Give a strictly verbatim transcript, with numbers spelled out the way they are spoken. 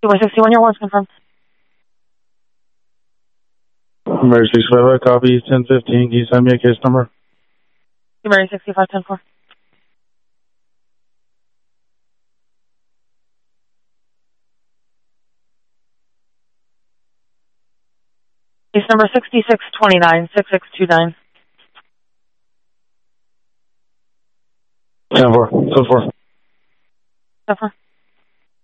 Two by sixty-one, your warrant's confirmed. Emergency six five, copy, ten fifteen. Can you send me a case number? Emergency sixty-five ten four. Case number sixty-six twenty-nine, six six two nine. ten four, ten four. ten four.